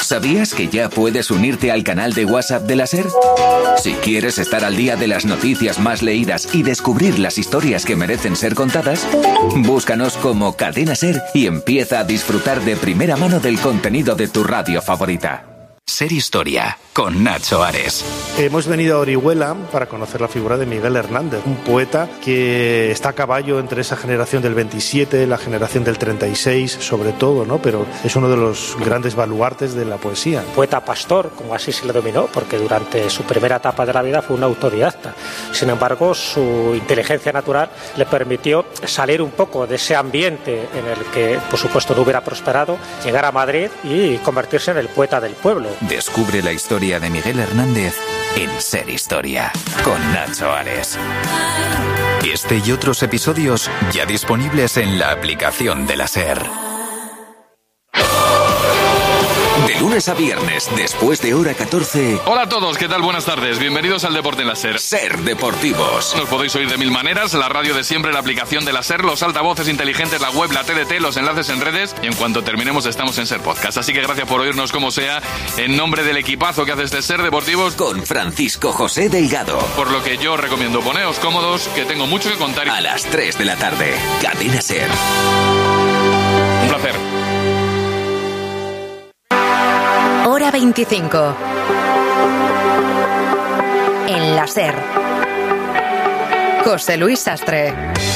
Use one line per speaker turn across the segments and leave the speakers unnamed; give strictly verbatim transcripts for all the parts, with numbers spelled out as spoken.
¿Sabías que ya puedes unirte al canal de WhatsApp de la SER? Si quieres estar al día de las noticias más leídas y descubrir las historias que merecen ser contadas, búscanos como Cadena SER y empieza a disfrutar de primera mano del contenido de tu radio favorita. SER Historia, con Nacho Ares.
Hemos venido a Orihuela para conocer la figura de Miguel Hernández, un poeta que está a caballo entre esa generación del veintisiete, la generación del treinta y seis, sobre todo, ¿no? Pero es uno de los grandes baluartes de la poesía.
Poeta pastor, como así se le dominó, porque durante su primera etapa de la vida fue un autodidacta. Sin embargo, su inteligencia natural le permitió salir un poco de ese ambiente en el que, por supuesto, no hubiera prosperado, llegar a Madrid y convertirse en el poeta del pueblo.
Descubre la historia de Miguel Hernández en SER Historia, con Nacho Ares. Este y otros episodios ya disponibles en la aplicación de la SER. De lunes a viernes, después de hora catorce...
Hola a todos, ¿qué tal? Buenas tardes. Bienvenidos al Deporte en la SER.
SER Deportivos.
Nos podéis oír de mil maneras, la radio de siempre, la aplicación de la SER, los altavoces inteligentes, la web, la T D T, los enlaces en redes, y en cuanto terminemos estamos en SER Podcast. Así que gracias por oírnos como sea, en nombre del equipazo que hace este SER Deportivos.
Con Francisco José Delgado.
Por lo que yo recomiendo poneos cómodos, que tengo mucho que contar.
A las tres de la tarde, Cadena SER.
Un placer.
Hora veinticinco. En la SER. José Luis Sastre.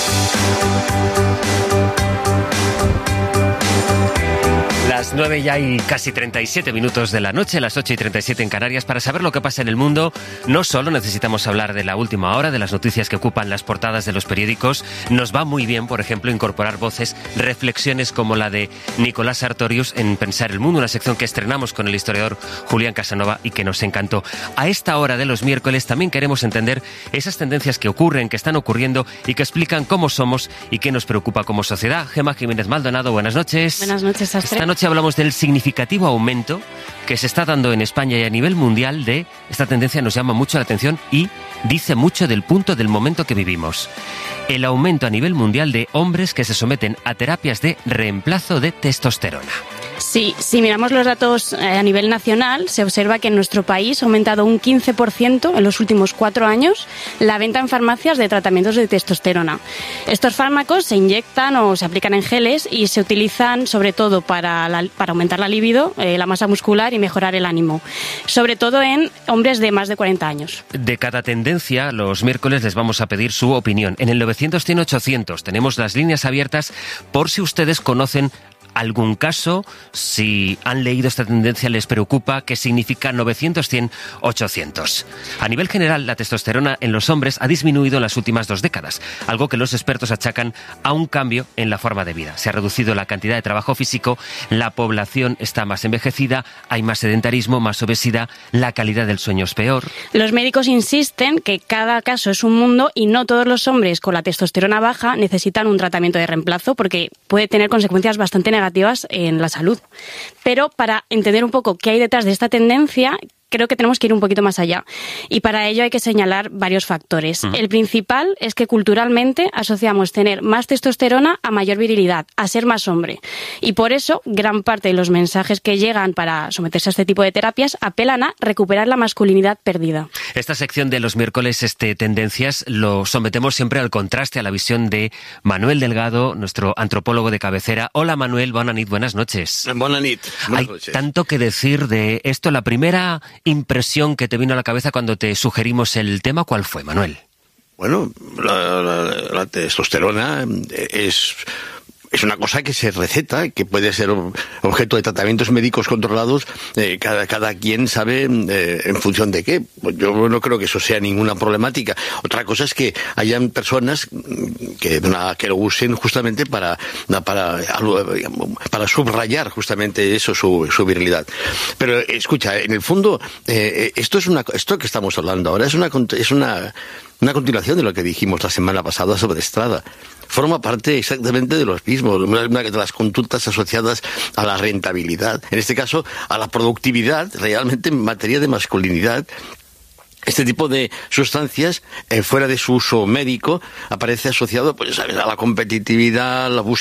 Las nueve ya y casi treinta y siete minutos de la noche, las ocho y treinta y siete en Canarias. Para saber lo que pasa en el mundo, no solo necesitamos hablar de la última hora, de las noticias que ocupan las portadas de los periódicos. Nos va muy bien, por ejemplo, incorporar voces, reflexiones como la de Nicolás Sartorius en Pensar el Mundo, una sección que estrenamos con el historiador Julián Casanova y que nos encantó. A esta hora de los miércoles también queremos entender esas tendencias que ocurren, que están ocurriendo y que explican cómo somos y qué nos preocupa como sociedad. Gemma Jiménez Maldonado, buenas noches.
Buenas noches, Sastre.
Esta noche hablamos del significativo aumento que se está dando en España y a nivel mundial de esta tendencia. Nos llama mucho la atención y dice mucho del punto del momento que vivimos. El aumento a nivel mundial de hombres que se someten a terapias de reemplazo de testosterona.
Sí, si miramos los datos a nivel nacional, se observa que en nuestro país ha aumentado un quince por ciento en los últimos cuatro años la venta en farmacias de tratamientos de testosterona. Estos fármacos se inyectan o se aplican en geles y se utilizan sobre todo para, la, para aumentar la libido, eh, la masa muscular y mejorar el ánimo, sobre todo en hombres de más de cuarenta años.
De cada tendencia, los miércoles les vamos a pedir su opinión. En el novecientos cien ochocientos tenemos las líneas abiertas por si ustedes conocen algún caso, si han leído esta tendencia, les preocupa, qué significa novecientos cien ochocientos. A nivel general, la testosterona en los hombres ha disminuido en las últimas dos décadas, algo que los expertos achacan a un cambio en la forma de vida. Se ha reducido la cantidad de trabajo físico, la población está más envejecida, hay más sedentarismo, más obesidad, la calidad del sueño es peor.
Los médicos insisten que cada caso es un mundo y no todos los hombres con la testosterona baja necesitan un tratamiento de reemplazo porque puede tener consecuencias bastante negativas negativas en la salud. Pero para entender un poco qué hay detrás de esta tendencia, creo que tenemos que ir un poquito más allá. Y para ello hay que señalar varios factores. Uh-huh. El principal es que culturalmente asociamos tener más testosterona a mayor virilidad, a ser más hombre. Y por eso, gran parte de los mensajes que llegan para someterse a este tipo de terapias apelan a recuperar la masculinidad perdida.
Esta sección de los miércoles, este Tendencias, lo sometemos siempre al contraste, a la visión de Manuel Delgado, nuestro antropólogo de cabecera. Hola Manuel, buenas noches, buenas noches.
Buenas noches.
Hay tanto que decir de esto. La primera impresión que te vino a la cabeza cuando te sugerimos el tema, ¿cuál fue, Manuel?
Bueno, la, la, la testosterona es... Es una cosa que se receta, que puede ser objeto de tratamientos médicos controlados, eh, cada, cada quien sabe eh, en función de qué. Pues yo no creo que eso sea ninguna problemática. Otra cosa es que hayan personas que, que lo usen justamente para, para, para subrayar justamente eso, su, su virilidad. Pero escucha, en el fondo, eh, esto es una, esto que estamos hablando ahora es una, es una, una continuación de lo que dijimos la semana pasada sobre Estrada. Forma parte exactamente de los mismos, una de las conductas asociadas a la rentabilidad, en este caso a la productividad, realmente en materia de masculinidad. Este tipo de sustancias, eh, fuera de su uso médico, aparece asociado pues, a la competitividad, la búsqueda